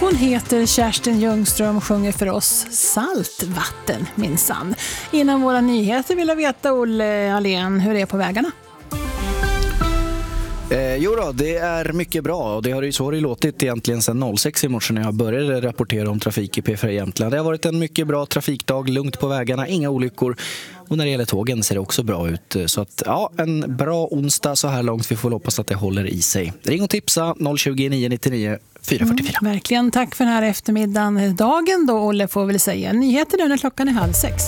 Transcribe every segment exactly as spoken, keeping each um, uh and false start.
Hon heter Kerstin Ljungström och sjunger för oss Saltvatten, minsann. Innan våra nyheter vill jag veta, Olle Allén, hur det är på vägarna? Eh, jo då, det är mycket bra och det har ju så har det låtit egentligen sedan noll sex i morse när jag började rapportera om trafik i P fyra Jämtland. Det har varit en mycket bra trafikdag, lugnt på vägarna, inga olyckor och när det gäller tågen ser det också bra ut. Så att ja, en bra onsdag så här långt, vi får hoppas att det håller i sig. Ring och tipsa noll tjugo, nio nittionio, fyra fyrtiofyra. Mm, verkligen, tack för den här eftermiddagen. Dagen då, Olle, får väl säga. Nyheter nu när klockan är halv sex.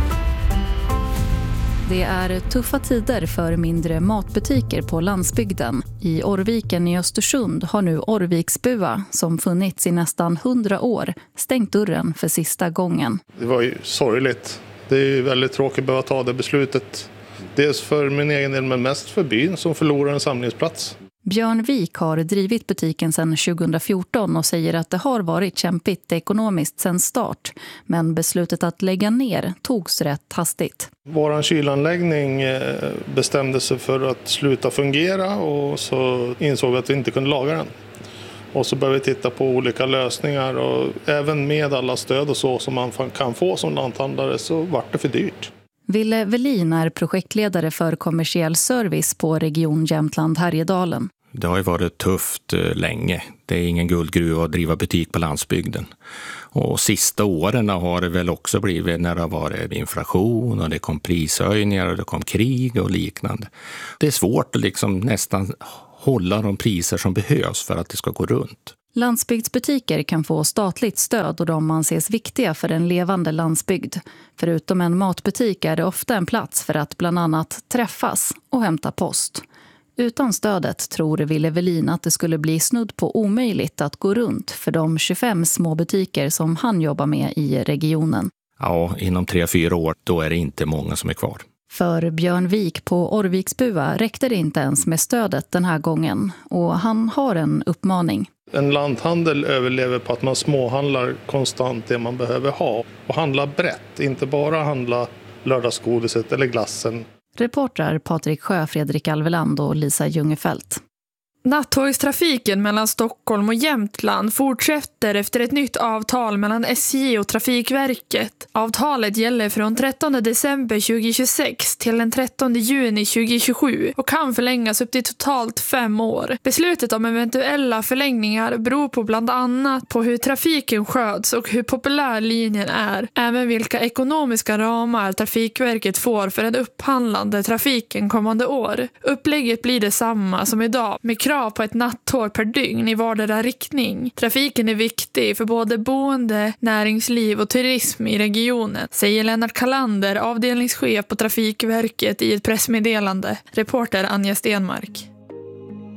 Det är tuffa tider för mindre matbutiker på landsbygden. I Orviken i Östersund har nu Orviksbua, som funnits i nästan hundra år, stängt dörren för sista gången. Det var ju sorgligt. Det är ju väldigt tråkigt att behöva ta det beslutet. Dels för min egen del, men mest för byn som förlorar en samlingsplats. Björn Wik har drivit butiken sedan tjugohundrafjorton och säger att det har varit kämpigt ekonomiskt sedan start. Men beslutet att lägga ner togs rätt hastigt. Vår kylanläggning bestämde sig för att sluta fungera och så insåg vi att vi inte kunde laga den. Och så började vi titta på olika lösningar och även med alla stöd och så som man kan få som lanthandlare så var det för dyrt. Ville Velin är projektledare för kommersiell service på Region Jämtland Härjedalen. Det har ju varit tufft länge. Det är ingen guldgruva att driva butik på landsbygden. Och sista åren har det väl också blivit när det har varit inflation och det kom prishöjningar och det kom krig och liknande. Det är svårt att liksom nästan hålla de priser som behövs för att det ska gå runt. Landsbygdsbutiker kan få statligt stöd och de anses viktiga för en levande landsbygd. Förutom en matbutik är det ofta en plats för att bland annat träffas och hämta post. Utan stödet tror Ville Velin att det skulle bli snudd på omöjligt att gå runt för de tjugofem små butiker som han jobbar med i regionen. Ja, inom tre, fyra år då är det inte många som är kvar. För Björn Wik på Orviksbua räckte det inte ens med stödet den här gången och han har en uppmaning. En lanthandel överlever på att man småhandlar konstant det man behöver ha och handla brett, inte bara handla lördagsgodiset eller glassen. Reportrar Patrik Sjö, Fredrik Alveland och Lisa Ljungefelt. Nattågstrafiken mellan Stockholm och Jämtland fortsätter efter ett nytt avtal mellan S J och Trafikverket. Avtalet gäller från trettonde december tjugohundratjugosex till den trettonde juni tjugohundratjugosju och kan förlängas upp till totalt fem år. Beslutet om eventuella förlängningar beror på bland annat på hur trafiken sköts och hur populär linjen är. Även vilka ekonomiska ramar Trafikverket får för den upphandlande trafiken kommande år. Upplägget blir detsamma som idag med krav på ett nattåg per dygn i vardera riktning. Trafiken är viktig för både boende, näringsliv och turism i regionen, säger Lennart Kallander, avdelningschef på Trafikverket i ett pressmeddelande. Reporter Anja Stenmark.